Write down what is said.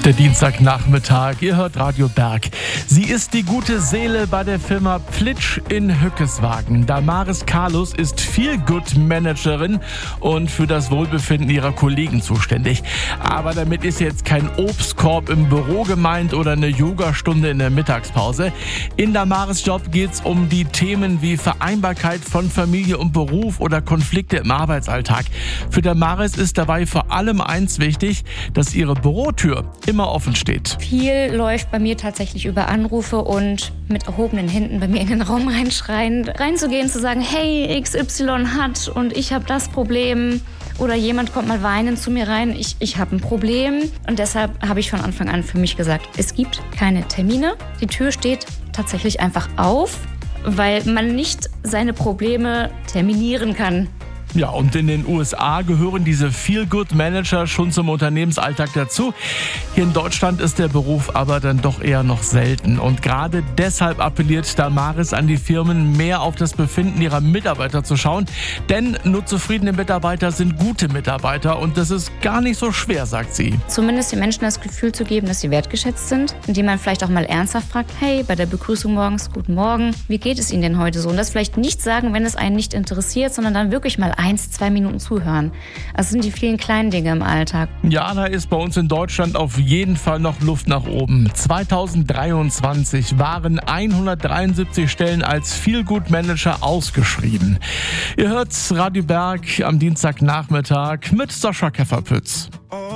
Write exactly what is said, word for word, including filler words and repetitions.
Der Dienstagnachmittag, ihr hört Radio Berg. Sie ist die gute Seele bei der Firma Plitsch in Hückeswagen. Damaris Carlos ist Feel-Good-Managerin und für das Wohlbefinden ihrer Kollegen zuständig. Aber damit ist jetzt kein Obstkorb im Büro gemeint oder eine Yogastunde in der Mittagspause. In Damaris Job geht es um die Themen wie Vereinbarkeit von Familie und Beruf oder Konflikte im Arbeitsalltag. Für Damaris ist dabei vor allem eins wichtig, dass ihre Bürotür immer offen steht. Viel läuft bei mir tatsächlich über Anrufe und mit erhobenen Händen bei mir in den Raum reinschreien, reinzugehen, zu sagen, hey, X Y hat und ich habe das Problem. Oder jemand kommt mal weinend zu mir rein, ich, ich habe ein Problem. Und deshalb habe ich von Anfang an für mich gesagt, es gibt keine Termine. Die Tür steht tatsächlich einfach auf, weil man nicht seine Probleme terminieren kann. Ja, und in den U S A gehören diese Feel-Good-Manager schon zum Unternehmensalltag dazu. Hier in Deutschland ist der Beruf aber dann doch eher noch selten. Und gerade deshalb appelliert Damaris an die Firmen, mehr auf das Befinden ihrer Mitarbeiter zu schauen. Denn nur zufriedene Mitarbeiter sind gute Mitarbeiter und das ist gar nicht so schwer, sagt sie. Zumindest den Menschen das Gefühl zu geben, dass sie wertgeschätzt sind, indem man vielleicht auch mal ernsthaft fragt, hey, bei der Begrüßung morgens, guten Morgen, wie geht es Ihnen denn heute so? Und das vielleicht nicht sagen, wenn es einen nicht interessiert, sondern dann wirklich mal eins, zwei Minuten zuhören. Das sind die vielen kleinen Dinge im Alltag. Ja, da ist bei uns in Deutschland auf jeden Fall noch Luft nach oben. zweitausenddreiundzwanzig waren hundertdreiundsiebzig Stellen als Feel-Good-Manager ausgeschrieben. Ihr hört Radio Berg am Dienstagnachmittag mit Sascha Käferpütz.